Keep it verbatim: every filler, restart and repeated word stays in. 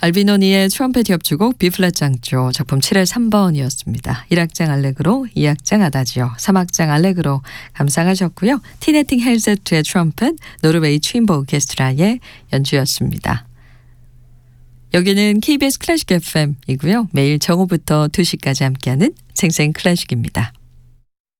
알비노니의 트럼펫 협주곡 B플랫 장조 작품 칠의 삼 번이었습니다. 일 악장 알레그로, 이 악장 아다지오, 삼 악장 알레그로 감상하셨고요. 티네팅 헬세트의 트럼펫, 노르웨이 추임보 오케스트라의 연주였습니다. 여기는 케이비에스 클래식 에프엠이고요. 매일 정오부터 두 시까지 함께하는 생생 클래식입니다.